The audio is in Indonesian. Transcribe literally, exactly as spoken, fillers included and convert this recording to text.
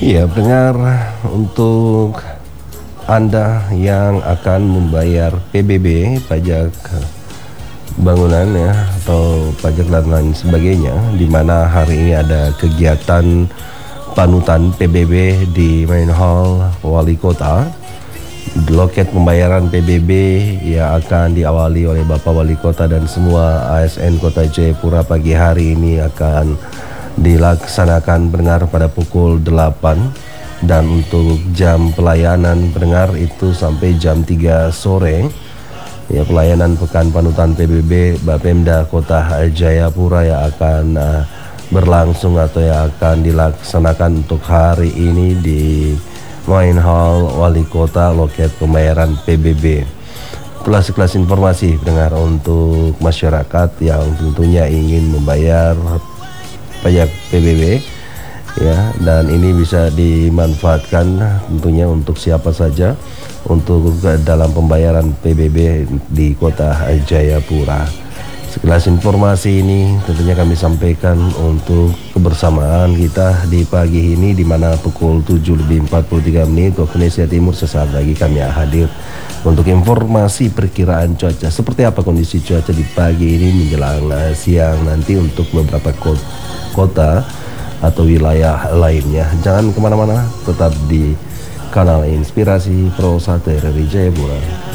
Iya, pendengar, untuk Anda yang akan membayar P B B, pajak bangunan ya, atau pajak dan lain sebagainya, di mana hari ini ada kegiatan panutan P B B di Main Hall Wali Kota. Loket pembayaran P B B yang akan diawali oleh Bapak Wali Kota dan semua A S N Kota Jayapura pagi hari ini akan dilaksanakan pendengar pada pukul delapan, dan untuk jam pelayanan pendengar itu sampai jam tiga sore. Ya, pelayanan pekan panutan P B B Bapemda Kota Jayapura yang akan uh, berlangsung atau yang akan dilaksanakan untuk hari ini di Main Hall Wali Kota, loket pembayaran P B B. Itulah sekelas informasi pendengar untuk masyarakat yang tentunya ingin membayar pajak P B B ya, dan ini bisa dimanfaatkan tentunya untuk siapa saja untuk dalam pembayaran P B B di Kota Jayapura. Sekelas informasi ini tentunya kami sampaikan untuk kebersamaan kita di pagi ini, di mana pukul tujuh lebih empat puluh tiga menit waktu Indonesia Timur. Sesaat lagi kami hadir untuk informasi perkiraan cuaca. Seperti apa kondisi cuaca di pagi ini menjelang uh, siang nanti untuk beberapa kota atau wilayah lainnya. Jangan kemana-mana, tetap di kanal Inspirasi Pro satu R R I Jayapura.